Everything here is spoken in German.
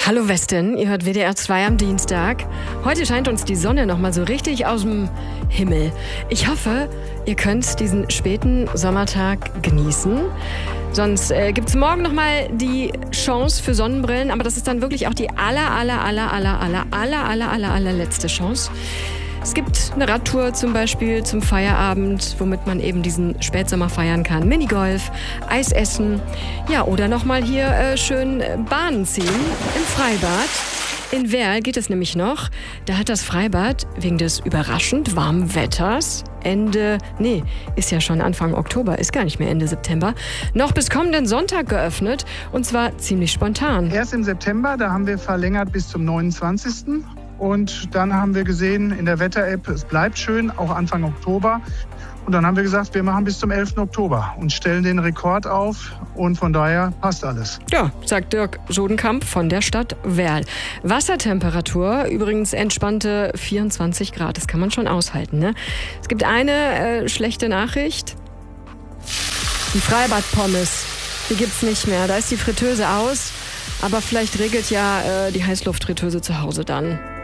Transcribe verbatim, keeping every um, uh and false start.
Hallo Westen, ihr hört W D R zwei am Dienstag. Heute scheint uns die Sonne noch mal so richtig aus dem Himmel. Ich hoffe, ihr könnt diesen späten Sommertag genießen. Sonst äh, gibt es morgen noch mal die Chance für Sonnenbrillen, aber das ist dann wirklich auch die aller, aller, aller, aller, aller, aller, aller, aller, allerletzte Chance. Es gibt eine Radtour zum Beispiel zum Feierabend, womit man eben diesen Spätsommer feiern kann. Minigolf, Eis essen, ja, oder nochmal hier äh, schön Bahnen ziehen im Freibad. In Werl geht es nämlich noch. Da hat das Freibad wegen des überraschend warmen Wetters Ende, nee, ist ja schon Anfang Oktober, ist gar nicht mehr Ende September, noch bis kommenden Sonntag geöffnet. Und zwar ziemlich spontan. Erst im September, da haben wir verlängert bis zum neunundzwanzigsten Und dann haben wir gesehen in der Wetter-App, es bleibt schön, auch Anfang Oktober. Und dann haben wir gesagt, wir machen bis zum elften Oktober und stellen den Rekord auf. Und von daher passt alles. Ja, sagt Dirk Sodenkamp von der Stadt Werl. Wassertemperatur, übrigens entspannte vierundzwanzig Grad. Das kann man schon aushalten, ne? Es gibt eine äh, schlechte Nachricht. Die Freibad-Pommes, die gibt's nicht mehr. Da ist die Fritteuse aus. Aber vielleicht regelt ja äh, die Heißluftfritteuse zu Hause dann.